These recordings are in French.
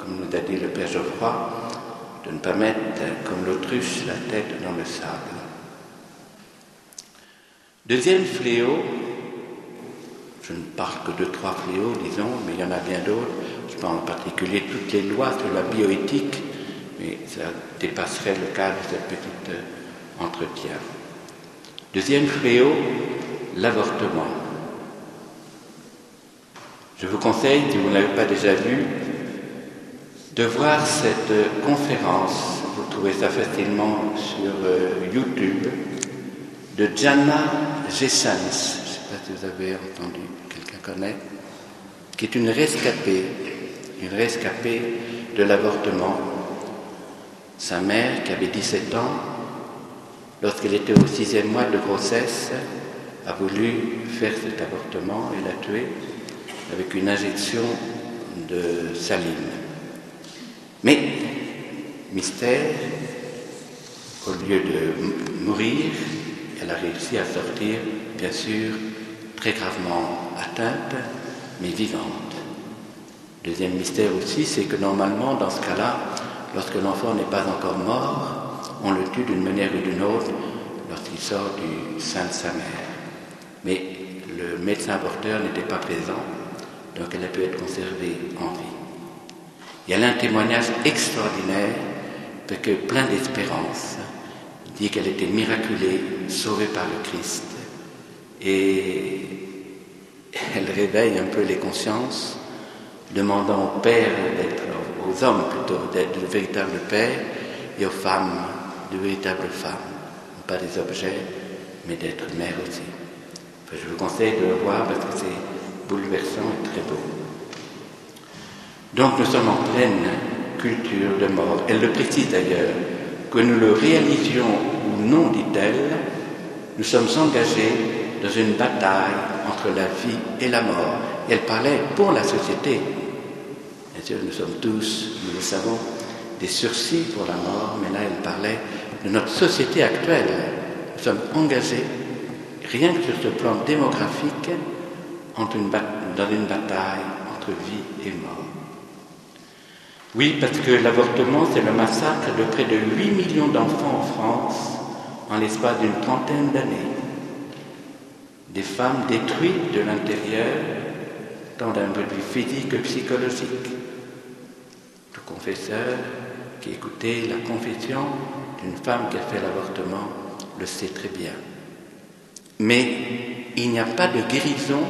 comme nous a dit le Père Geoffroy, de ne pas mettre comme l'autruche la tête dans le sable. Deuxième fléau, je ne parle que de 3 fléaux, disons, mais il y en a bien d'autres. Je pense en particulier toutes les lois sur la bioéthique, mais ça dépasserait le cadre de ce petit entretien. Deuxième fléau, l'avortement. Je vous conseille, si vous ne l'avez pas déjà vu, de voir cette conférence, vous trouvez ça facilement sur YouTube, de Jana Gessens, je ne sais pas si vous avez entendu, quelqu'un connaît, qui est une rescapée de l'avortement. Sa mère, qui avait 17 ans, lorsqu'elle était au 6e mois de grossesse, a voulu faire cet avortement et l'a tué avec une injection de saline. Mais, mystère, au lieu de mourir, elle a réussi à sortir, bien sûr, très gravement atteinte, mais vivante. Deuxième mystère aussi, c'est que normalement, dans ce cas-là, lorsque l'enfant n'est pas encore mort, on le tue d'une manière ou d'une autre lorsqu'il sort du sein de sa mère. Mais le médecin avorteur n'était pas présent, donc elle a pu être conservée en vie. Il y a là un témoignage extraordinaire, parce que plein d'espérance, dit qu'elle était miraculée, sauvée par le Christ, et elle réveille un peu les consciences, demandant aux pères d'être, aux hommes plutôt, d'être de véritables pères, et aux femmes de véritables femmes, pas des objets, mais d'être mères aussi. Enfin, je vous conseille de le voir parce que c'est bouleversant et très beau. Donc nous sommes en pleine culture de mort. Elle le précise d'ailleurs, que nous le réalisions ou non, dit-elle, nous sommes engagés dans une bataille entre la vie et la mort. Et elle parlait pour la société. Bien sûr, nous sommes tous, nous le savons, des sursis pour la mort, mais là elle parlait de notre société actuelle. Nous sommes engagés, rien que sur ce plan démographique, dans une bataille entre vie et mort. Oui, parce que l'avortement, c'est le massacre de près de 8 millions d'enfants en France en l'espace d'une trentaine d'années. Des femmes détruites de l'intérieur, tant d'un point de vue physique que psychologique. Le confesseur qui écoutait la confession d'une femme qui a fait l'avortement le sait très bien. Mais il n'y a pas de guérison,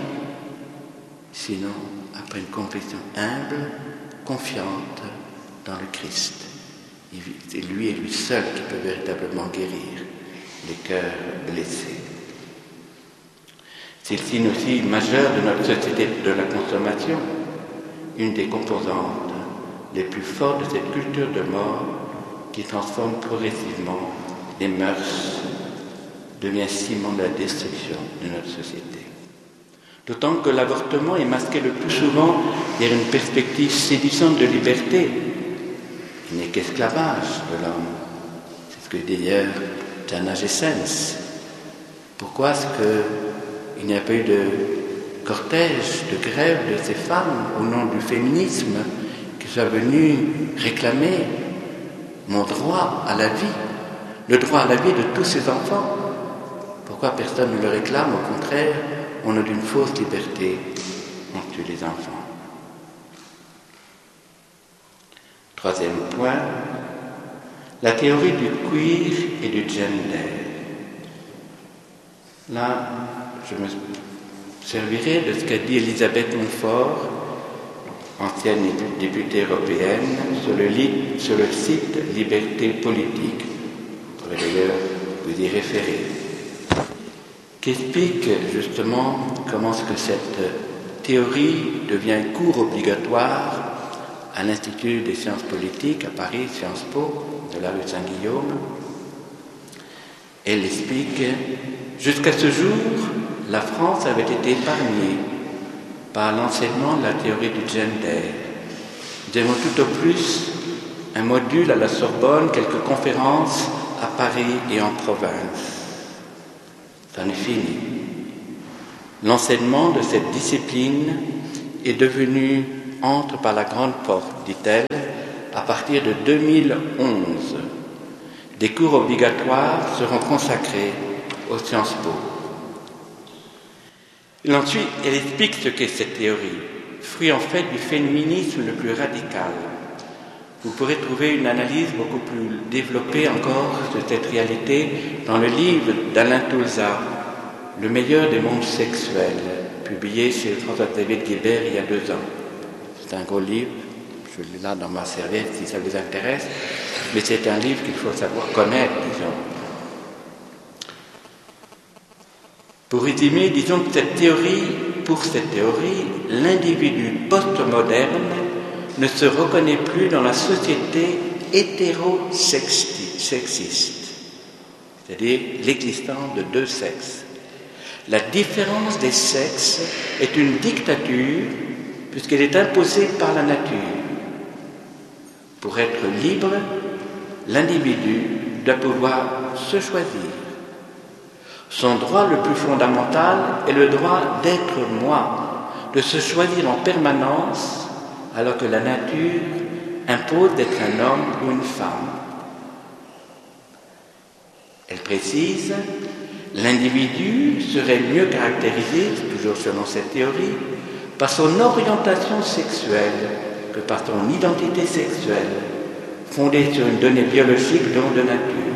sinon après une confession humble, confiante dans le Christ. C'est lui et lui seul qui peut véritablement guérir les cœurs blessés. C'est le signe aussi majeur de notre société de la consommation, une des composantes les plus fortes de cette culture de mort qui transforme progressivement les mœurs, devient ciment de la destruction de notre société. D'autant que l'avortement est masqué le plus souvent derrière une perspective séduisante de liberté. Il n'est qu'esclavage de l'homme. C'est ce que dit hier Jana Gessens. Pourquoi est-ce qu'il n'y a pas eu de cortège, de grève de ces femmes au nom du féminisme qui sont venues réclamer mon droit à la vie, le droit à la vie de tous ces enfants? Pourquoi personne ne le réclame? Au contraire, on a d'une fausse liberté, on tue les enfants. Troisième point, la théorie du queer et du gender. Là, je me servirai de ce qu'a dit Elisabeth Montfort, ancienne députée européenne, sur le site Liberté politique. Vous pourrez d'ailleurs vous y référer. Qui explique justement comment est-ce que cette théorie devient cours obligatoire à l'Institut des sciences politiques à Paris, Sciences Po, de la rue Saint-Guillaume. Elle explique, jusqu'à ce jour, la France avait été épargnée par l'enseignement de la théorie du gender. Nous avons tout au plus un module à la Sorbonne, quelques conférences à Paris et en province. Ça n'est fini. L'enseignement de cette discipline est devenu entre par la grande porte, dit-elle, à partir de 2011. Des cours obligatoires seront consacrés aux Sciences Po. Ensuite, elle explique ce qu'est cette théorie, fruit en fait du féminisme le plus radical. Vous pourrez trouver une analyse beaucoup plus développée encore de cette réalité dans le livre d'Alain Toulza, Le meilleur des mondes sexuels, publié chez François-Xavier de Guibert il y a 2 ans. C'est un gros livre, je l'ai là dans ma serviette si ça vous intéresse, mais c'est un livre qu'il faut savoir connaître, disons. Pour résumer, disons que pour cette théorie, l'individu postmoderne ne se reconnaît plus dans la société hétérosexiste, c'est-à-dire l'existence de 2 sexes. La différence des sexes est une dictature puisqu'elle est imposée par la nature. Pour être libre, l'individu doit pouvoir se choisir. Son droit le plus fondamental est le droit d'être moi, de se choisir en permanence, alors que la nature impose d'être un homme ou une femme. Elle précise, l'individu serait mieux caractérisé, toujours selon cette théorie, par son orientation sexuelle que par son identité sexuelle, fondée sur une donnée biologique donc de nature.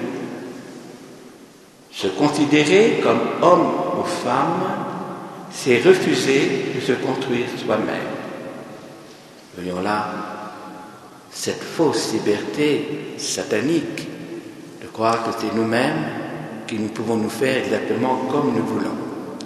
Se considérer comme homme ou femme, c'est refuser de se construire soi-même. Voyons là cette fausse liberté satanique de croire que c'est nous-mêmes qui nous pouvons nous faire exactement comme nous voulons.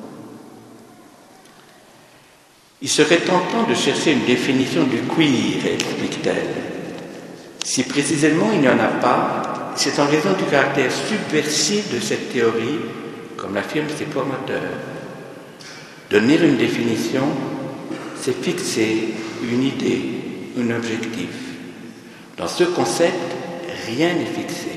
Il serait tentant de chercher une définition du queer, explique-t-elle. Si précisément il n'y en a pas, c'est en raison du caractère subversif de cette théorie, comme l'affirment ses promoteurs. Donner une définition, c'est fixer une idée, un objectif. Dans ce concept, rien n'est fixé.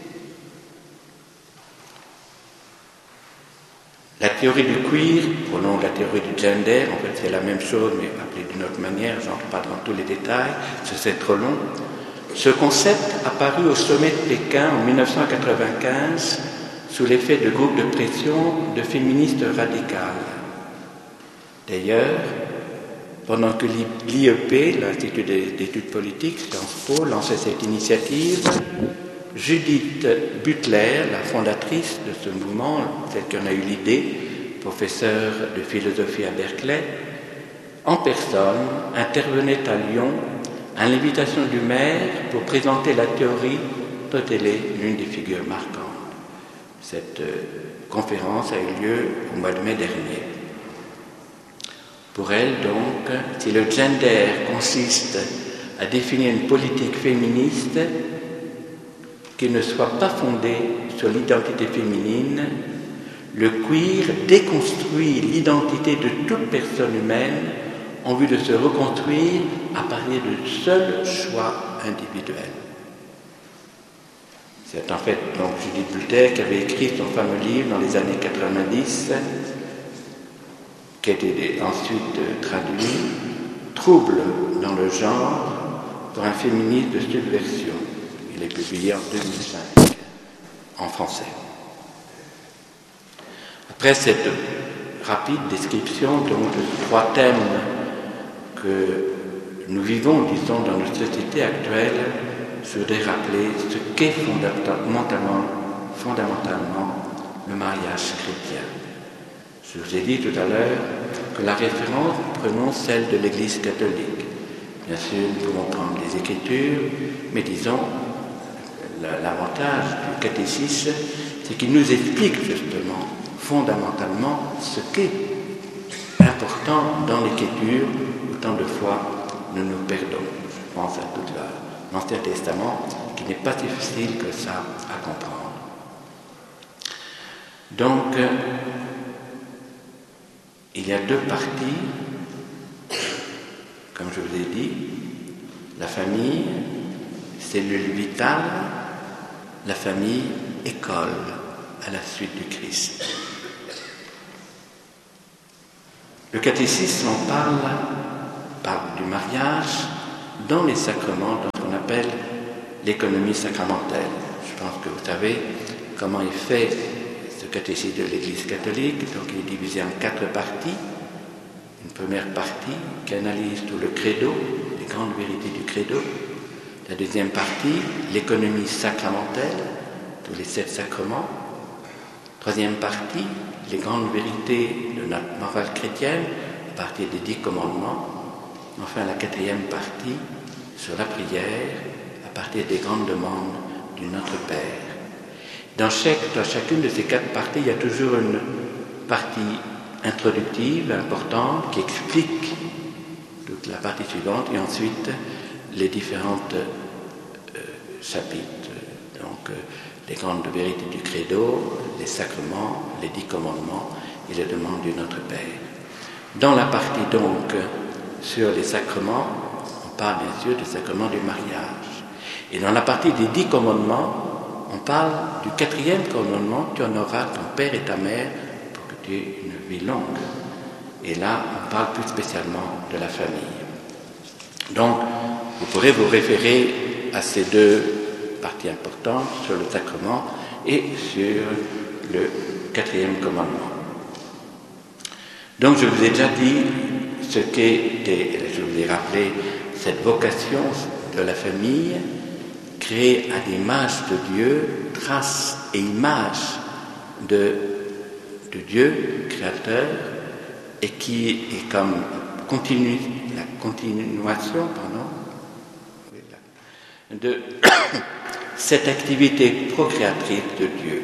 La théorie du queer, prenons la théorie du gender, en fait c'est la même chose mais appelée d'une autre manière, je n'entre pas dans tous les détails, c'est trop long. Ce concept apparut au sommet de Pékin en 1995 sous l'effet de groupes de pression de féministes radicales. D'ailleurs, pendant que l'IEP, l'Institut d'études politiques, Sciences Po, lançait cette initiative, Judith Butler, la fondatrice de ce mouvement, celle qui en a eu l'idée, professeure de philosophie à Berkeley, en personne, intervenait à Lyon à l'invitation du maire pour présenter la théorie dont elle est l'une des figures marquantes. Cette conférence a eu lieu au mois de mai dernier. Pour elle, donc, si le gender consiste à définir une politique féministe qui ne soit pas fondée sur l'identité féminine, le queer déconstruit l'identité de toute personne humaine en vue de se reconstruire à partir de seul choix individuel. C'est en fait donc Judith Butler qui avait écrit son fameux livre dans les années 90, qui a été ensuite traduit, Trouble dans le genre pour un féminisme de subversion. Il est publié en 2005 en français. Après cette rapide description donc, de 3 thèmes que nous vivons, disons, dans notre société actuelle, je voudrais rappeler ce qu'est fondamentalement le mariage chrétien. Je vous ai dit tout à l'heure que la référence, prenons celle de l'Église catholique. Bien sûr, nous pouvons prendre les Écritures, mais disons, l'avantage du catéchisme, c'est qu'il nous explique justement, fondamentalement, ce qu'est important dans l'Écriture, autant de fois nous nous perdons. Je pense à tout l'Ancien Testament, qui n'est pas difficile que ça à comprendre. Donc, il y a 2 parties, comme je vous ai dit, la famille, cellule vitale, la famille, école, à la suite du Christ. Le catéchisme en parle parle du mariage dans les sacrements, dans ce qu'on appelle l'économie sacramentelle. Je pense que vous savez comment est fait ce catéchisme de l'Église catholique. Donc il est divisé en 4 parties. Une première partie qui analyse tout le credo, les grandes vérités du credo. La deuxième partie, l'économie sacramentelle, tous les 7 sacrements. Troisième partie, les grandes vérités de notre morale chrétienne, à partir des 10 commandements. Enfin, la 4e partie, sur la prière, à partir des grandes demandes du Notre Père. Dans chacune de ces 4 parties, il y a toujours une partie introductive, importante, qui explique toute la partie suivante, et ensuite les différentes chapitres. Donc, les grandes vérités du credo, les sacrements, les 10 commandements et les demandes du Notre Père. Dans la partie donc sur les sacrements, on parle bien sûr du sacrement du mariage. Et dans la partie des 10 commandements, on parle du 4e commandement, tu honoreras ton père et ta mère pour que tu aies une vie longue. Et là, on parle plus spécialement de la famille. Donc, vous pourrez vous référer à ces 2 parties importantes sur le sacrement et sur le 4e commandement. Donc, je vous ai déjà dit ce qu'était, je vous ai rappelé, cette vocation de la famille, créée à l'image de Dieu, trace et image de Dieu, créateur, et qui est comme la continuation de cette activité procréatrice de Dieu.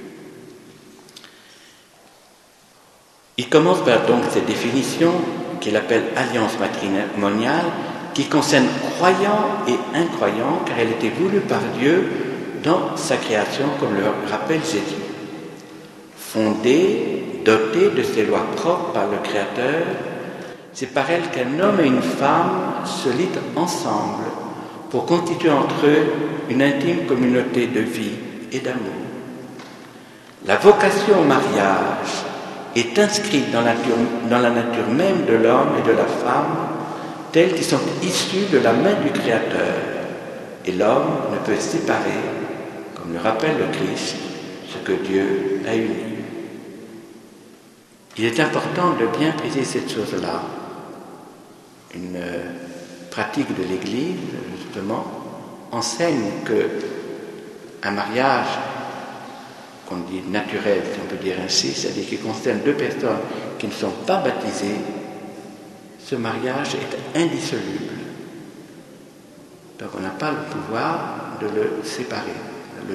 Il commence par donc cette définition qu'il appelle alliance matrimoniale, qui concerne croyants et incroyants, car elle était voulue par Dieu dans sa création, comme le rappelle Jésus. Fondée, dotée de ses lois propres par le Créateur, c'est par elle qu'un homme et une femme se lient ensemble pour constituer entre eux une intime communauté de vie et d'amour. La vocation au mariage est inscrite dans la nature même de l'homme et de la femme, tels qu'ils sont issus de la main du Créateur. Et l'homme ne peut séparer, comme le rappelle le Christ, ce que Dieu a uni. Il est important de bien préciser cette chose-là. Une pratique de l'Église, justement, enseigne qu'un mariage, qu'on dit naturel, si on peut dire ainsi, c'est-à-dire qui concerne 2 personnes qui ne sont pas baptisées, ce mariage est indissoluble. Donc on n'a pas le pouvoir de le séparer, de le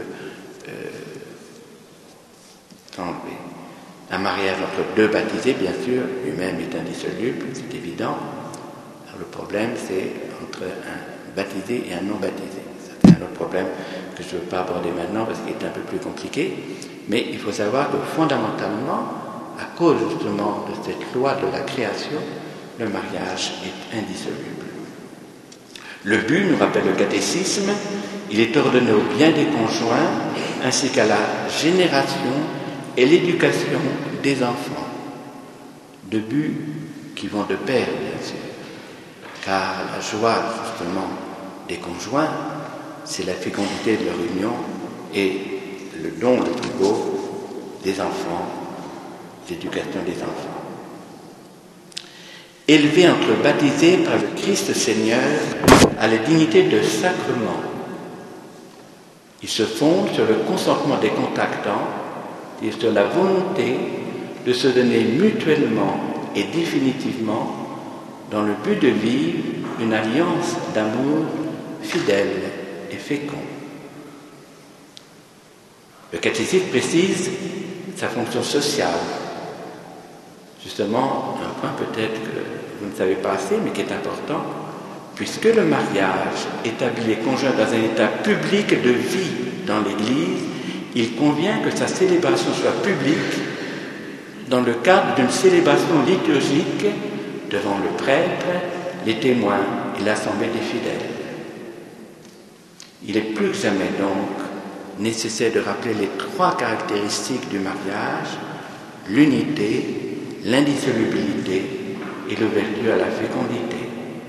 enlever. Un mariage entre 2 baptisés, bien sûr, lui-même est indissoluble, c'est évident. Alors le problème, c'est entre un baptisé et un non baptisé. C'est un autre problème que je ne veux pas aborder maintenant parce qu'il est un peu plus compliqué. Mais il faut savoir que fondamentalement, à cause justement de cette loi de la création, le mariage est indissoluble. Le but, nous rappelle le catéchisme, il est ordonné au bien des conjoints ainsi qu'à la génération et l'éducation des enfants. 2 buts qui vont de pair, bien sûr, car la joie, justement, des conjoints, c'est la fécondité de leur union et le don le plus beau des enfants, l'éducation des enfants. Élevés entre baptisés par le Christ Seigneur à la dignité de sacrement, ils se fondent sur le consentement des contactants et sur la volonté de se donner mutuellement et définitivement dans le but de vivre une alliance d'amour fidèle et fécond. Le catéchisme précise sa fonction sociale. Justement, un point peut-être que vous ne savez pas assez, mais qui est important, puisque le mariage établit les conjoints dans un état public de vie dans l'Église, il convient que sa célébration soit publique dans le cadre d'une célébration liturgique devant le prêtre, les témoins et l'assemblée des fidèles. Il est plus que jamais donc nécessaire de rappeler les 3 caractéristiques du mariage: l'unité, l'indissolubilité et l'ouverture à la fécondité.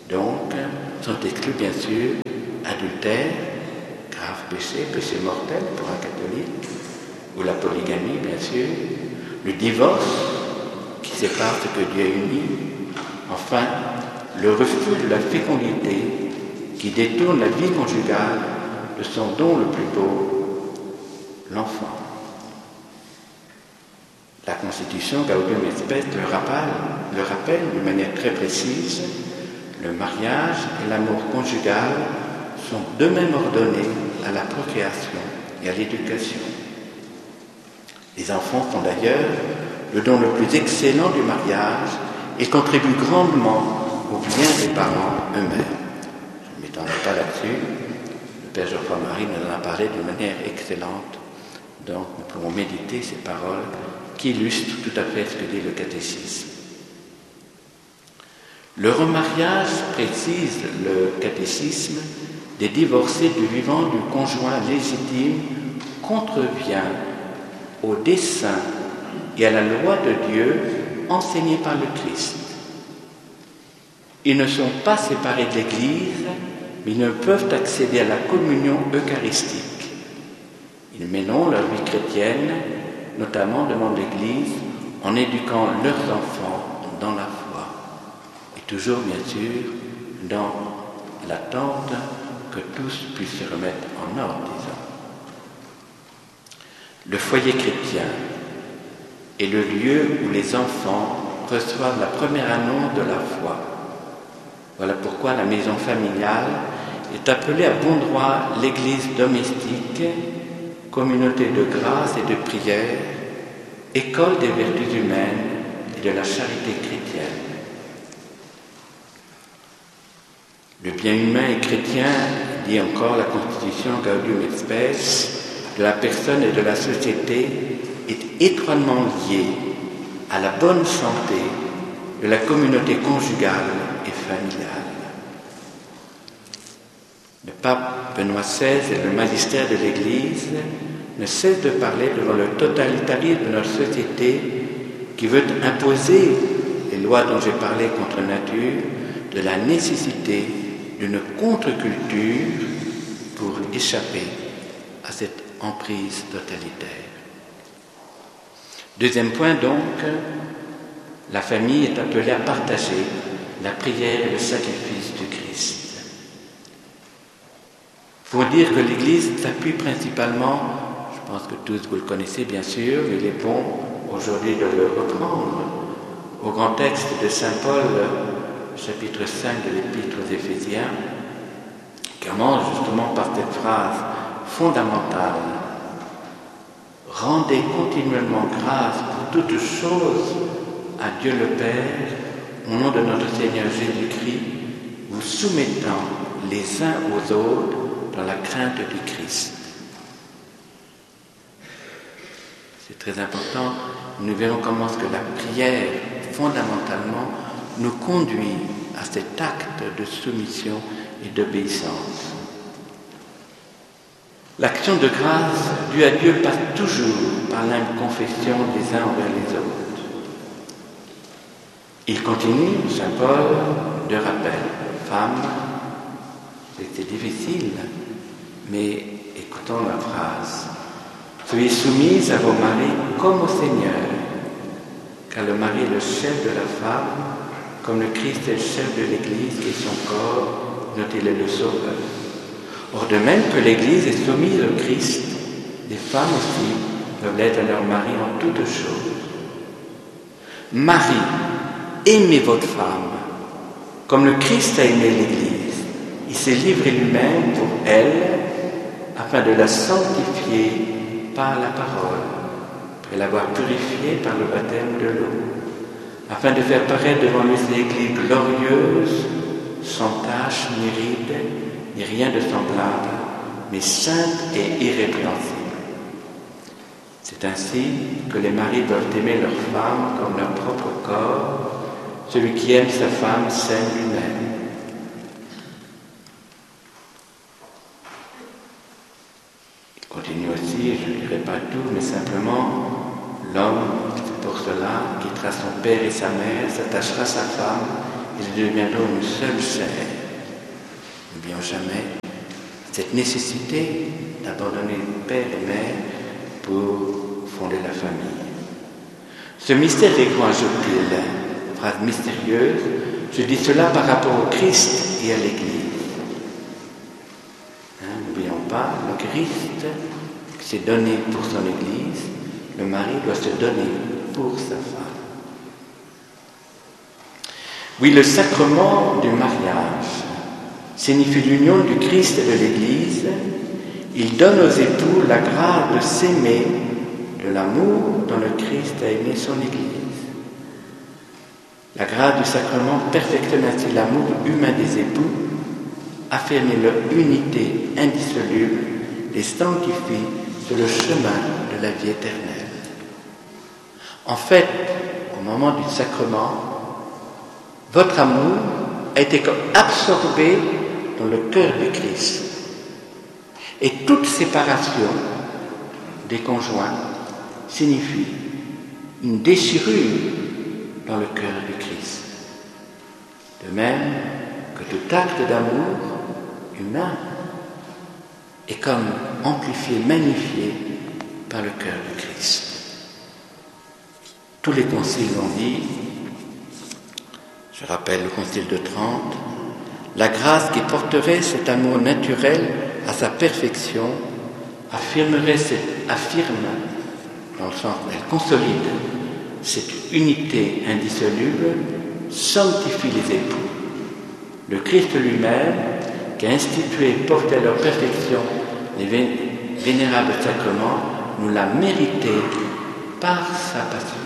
Donc, sont exclus bien sûr adultère, grave péché, péché mortel pour un catholique, ou la polygamie bien sûr, le divorce qui sépare ce que Dieu a uni, enfin le refus de la fécondité qui détourne la vie conjugale de son don le plus beau, l'enfant. La Constitution Gaudium et Spes le rappelle de manière très précise. Le mariage et l'amour conjugal sont d'eux-mêmes ordonnés à la procréation et à l'éducation. Les enfants sont d'ailleurs le don le plus excellent du mariage et contribuent grandement au bien des parents eux-mêmes. Je ne m'étendrai pas là-dessus. Le Père Geoffroy-Marie nous en a parlé d'une manière excellente. Donc nous pouvons méditer ces paroles qui illustrent tout à fait ce que dit le catéchisme. Le remariage, précise le catéchisme, des divorcés du vivant du conjoint légitime contrevient au dessein et à la loi de Dieu enseignée par le Christ. Ils ne sont pas séparés de l'Église, mais ils ne peuvent accéder à la communion eucharistique. Ils mèneront leur vie chrétienne, notamment devant l'Église, en éduquant leurs enfants dans la foi. Et toujours, bien sûr, dans l'attente que tous puissent se remettre en ordre, disons. Le foyer chrétien est le lieu où les enfants reçoivent la première annonce de la foi. Voilà pourquoi la maison familiale est appelée à bon droit l'église domestique, communauté de grâce et de prière, école des vertus humaines et de la charité chrétienne. Le bien humain et chrétien, dit encore la Constitution Gaudium et Spes, de la personne et de la société est étroitement lié à la bonne santé de la communauté conjugale et familiale. Le pape Benoît XVI et le magistère de l'Église ne cessent de parler devant le totalitarisme de notre société qui veut imposer les lois dont j'ai parlé contre nature, de la nécessité d'une contre-culture pour échapper à cette emprise totalitaire. Deuxième point donc, la famille est appelée à partager la prière et le sacrifice du Christ. Il faut dire que l'Église s'appuie principalement, je pense que tous vous le connaissez bien sûr, mais il est bon aujourd'hui de le reprendre, au grand texte de Saint Paul, chapitre 5 de l'Épître aux Éphésiens, qui commence justement par cette phrase fondamentale: rendez continuellement grâce pour toutes choses à Dieu le Père, au nom de notre Seigneur Jésus-Christ, vous soumettant les uns aux autres dans la crainte du Christ. C'est très important. Nous verrons comment ce que la prière, fondamentalement, nous conduit à cet acte de soumission et d'obéissance. L'action de grâce due à Dieu passe toujours par l'humble confession des uns envers les autres. Il continue, Saint Paul, de rappel: femmes, c'est difficile, mais écoutons la phrase: soyez soumises à vos maris comme au Seigneur, car le mari est le chef de la femme, comme le Christ est le chef de l'Église et son corps, dont il est le sauveur. Or, de même que l'Église est soumise au Christ, les femmes aussi doivent l'être à leur mari en toutes choses. Marie, aimez votre femme, comme le Christ a aimé l'Église. Il s'est livré lui-même pour elle, afin de la sanctifier par la parole, après l'avoir purifiée par le baptême de l'eau, afin de faire paraître devant lui cette Église glorieuse, sans tache ni ride, ni rien de semblable, mais sainte et irrépréhensible. C'est ainsi que les maris doivent aimer leur femme comme leur propre corps. Celui qui aime sa femme s'aime lui-même. Il continue aussi, je ne dirai pas tout, mais simplement, l'homme, c'est pour cela, quittera son père et sa mère, s'attachera à sa femme, ils deviendront une seule chair. N'oublions jamais cette nécessité d'abandonner père et mère pour fonder la famille. Ce mystère est grand, ajoute-t-il, phrase mystérieuse, je dis cela par rapport au Christ et à l'Église. N'oublions pas, le Christ s'est donné pour son Église, le mari doit se donner pour sa femme. Oui, le sacrement du mariage signifie l'union du Christ et de l'Église. Il donne aux époux la grâce de s'aimer de l'amour dont le Christ a aimé son Église. La grâce du sacrement perfectionne ainsi l'amour humain des époux, affirme leur unité indissoluble, les sanctifie sur le chemin de la vie éternelle. En fait, au moment du sacrement, votre amour a été comme absorbé dans le cœur du Christ. Et toute séparation des conjoints signifie une déchirure dans le cœur du Christ. De même que tout acte d'amour humain est comme amplifié, magnifié par le cœur du Christ. Tous les conciles l'ont dit, je rappelle le concile de Trente, la grâce qui porterait cet amour naturel à sa perfection affirme, dans le sens elle consolide cette unité indissoluble, sanctifie les époux. Le Christ lui-même, qui a institué et porté à leur perfection les vénérables sacrements, nous l'a mérité par sa passion.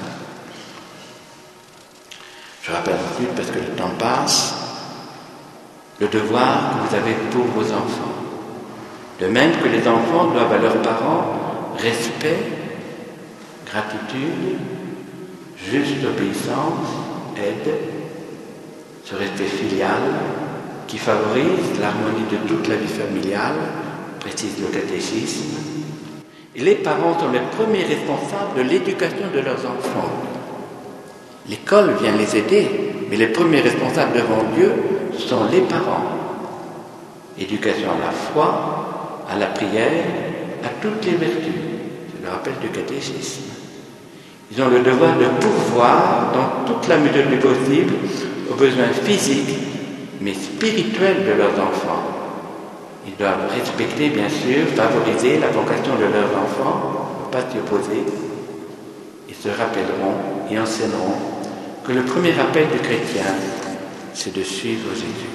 Je rappelle ensuite, parce que le temps passe, le devoir que vous avez pour vos enfants. De même que les enfants doivent à leurs parents respect, gratitude, juste obéissance, aide, ce respect filial qui favorise l'harmonie de toute la vie familiale, précise le catéchisme. Et les parents sont les premiers responsables de l'éducation de leurs enfants. L'école vient les aider, mais les premiers responsables devant Dieu sont les parents. Éducation à la foi, à la prière, à toutes les vertus. C'est le rappel du catéchisme. Ils ont le devoir de pourvoir, dans toute la mesure du possible, aux besoins physiques, mais spirituels de leurs enfants. Ils doivent respecter, bien sûr, favoriser la vocation de leurs enfants, ne pas s'y opposer. Ils se rappelleront et enseigneront que le premier appel du chrétien, c'est de suivre Jésus.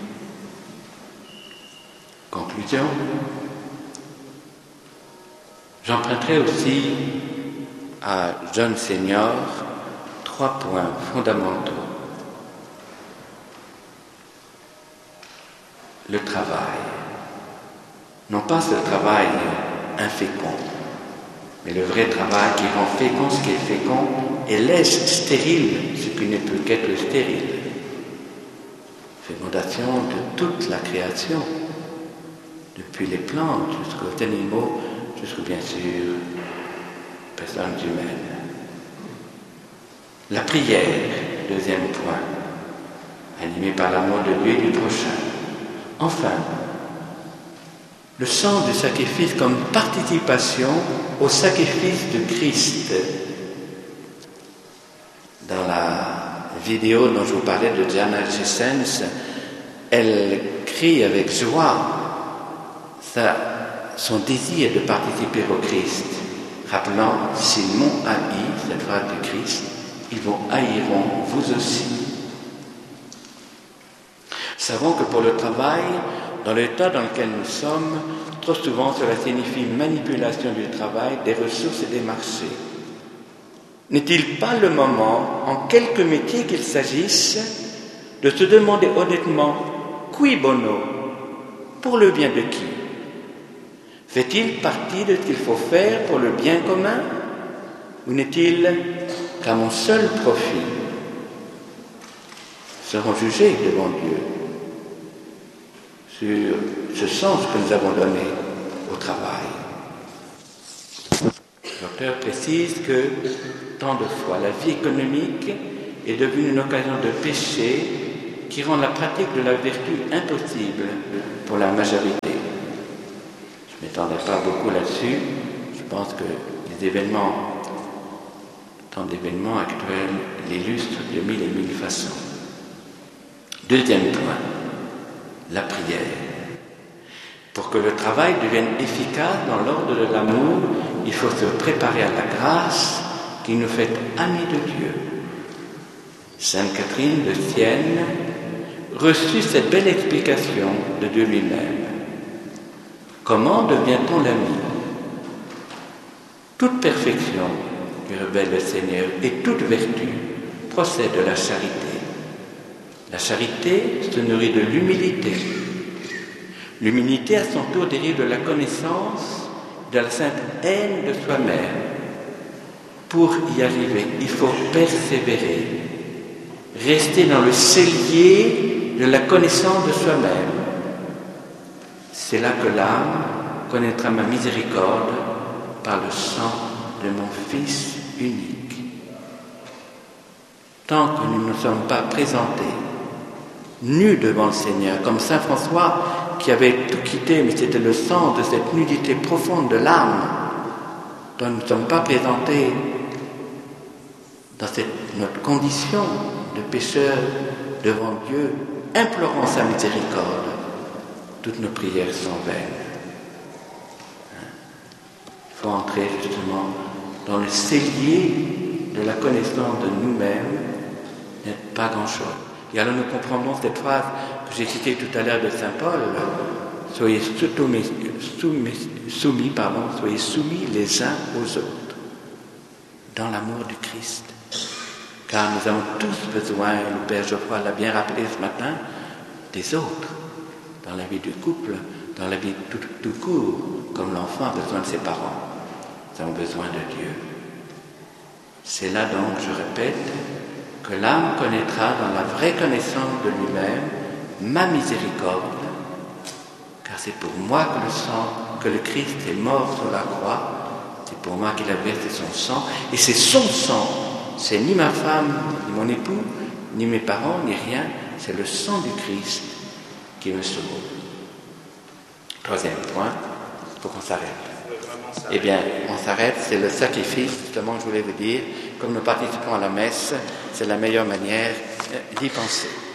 Conclusion. J'emprunterai aussi à John Senior 3 points fondamentaux. Le travail. Non pas ce travail infécond, mais le vrai travail qui rend fécond ce qui est fécond et laisse stérile ce qui ne peut qu'être stérile. Fécondation de toute la création, depuis les plantes jusqu'aux animaux, jusqu'aux bien sûr personnes humaines. La prière, deuxième point, animée par l'amour de Dieu et du prochain. Enfin, le sens du sacrifice comme participation au sacrifice de Christ. Dans la vidéo dont je vous parlais de Diana Gessens, elle crie avec joie son désir de participer au Christ, rappelant « S'ils m'ont haï », cette phrase du Christ, ils vous haïront vous aussi. Savons que pour le travail, dans l'état dans lequel nous sommes, trop souvent cela signifie manipulation du travail, des ressources et des marchés. N'est-il pas le moment, en quelque métier qu'il s'agisse, de se demander honnêtement « Cui bono ?» Pour le bien de qui? Fait-il partie de ce qu'il faut faire pour le bien commun? Ou n'est-il qu'à mon seul profit? Serons jugés devant Dieu sur ce sens que nous avons donné au travail. L'auteur précise que, tant de fois, la vie économique est devenue une occasion de péché qui rend la pratique de la vertu impossible pour la majorité. Je ne m'étendrai pas beaucoup là-dessus. Je pense que les événements, tant d'événements actuels, l'illustrent de mille et mille façons. Deuxième point, la prière. Pour que le travail devienne efficace dans l'ordre de l'amour, il faut se préparer à la grâce qui nous fait amis de Dieu. Sainte Catherine de Sienne reçut cette belle explication de Dieu lui-même. Comment devient-on l'ami? Toute perfection, lui révèle le Seigneur, et toute vertu procède de la charité. La charité se nourrit de l'humilité. L'humilité, à son tour, dérive de la connaissance, de la sainte haine de soi-même. Pour y arriver, il faut persévérer, rester dans le cellier de la connaissance de soi-même. C'est là que l'âme connaîtra ma miséricorde par le sang de mon Fils unique. Tant que nous ne sommes pas présentés, nus devant le Seigneur, comme saint François qui avait tout quitté, mais c'était le sens de cette nudité profonde de l'âme, dont nous ne sommes pas présentés dans notre condition de pécheurs devant Dieu, implorant sa miséricorde. Toutes nos prières sont vaines. Il faut entrer justement dans le cellier de la connaissance de nous-mêmes, n'est pas grand-chose. Et alors nous comprenons cette phrase que j'ai citée tout à l'heure de saint Paul, soyez soumis les uns aux autres, dans l'amour du Christ. Car nous avons tous besoin, et le Père Geoffroy l'a bien rappelé ce matin, des autres, dans la vie du couple, dans la vie tout court, comme l'enfant a besoin de ses parents. Nous avons besoin de Dieu. C'est là donc, je répète, que l'âme connaîtra dans la vraie connaissance de lui-même ma miséricorde, car c'est pour moi que le Christ est mort sur la croix, c'est pour moi qu'il a versé son sang, et c'est son sang, c'est ni ma femme, ni mon époux, ni mes parents, ni rien, c'est le sang du Christ qui me sauve. Troisième point, il faut qu'on s'arrête. Eh bien, on s'arrête, c'est le sacrifice, justement, je voulais vous dire, comme nous participons à la messe, c'est la meilleure manière d'y penser.